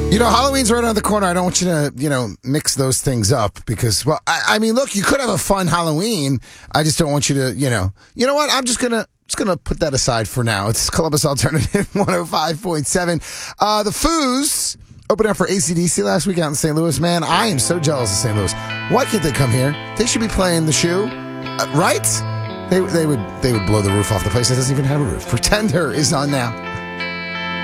Halloween's right around the corner. I don't want you to, mix those things up because, well, I mean, look, you could have a fun Halloween. I just don't want you to, you know what? I'm just gonna put that aside for now. It's Columbus Alternative 105.7. The Foos opened up for AC/DC last week out in St. Louis. Man, I am so jealous of St. Louis. Why can't they come here? They should be playing the shoe, right? They would blow the roof off the place. It doesn't even have a roof. Pretender is on now.